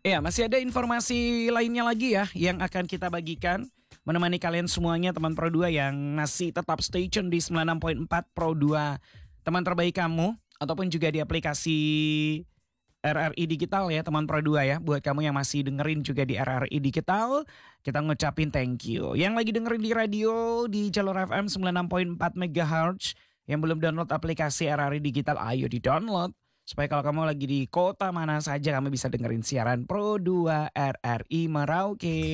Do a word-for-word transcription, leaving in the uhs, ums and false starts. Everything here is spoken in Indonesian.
Ya, masih ada informasi lainnya lagi ya yang akan kita bagikan. Menemani kalian semuanya teman Pro dua yang masih tetap stay tune di sembilan puluh enam koma empat Pro dua. Teman terbaik kamu. Ataupun juga di aplikasi R R I Digital ya teman Pro dua ya. Buat kamu yang masih dengerin juga di R R I Digital, kita ngucapin thank you. Yang lagi dengerin di radio di jalur F M sembilan puluh enam koma empat megahertz. Yang belum download aplikasi R R I Digital, ayo di download. Supaya kalau kamu lagi di kota mana saja kamu bisa dengerin siaran Pro dua R R I Merauke.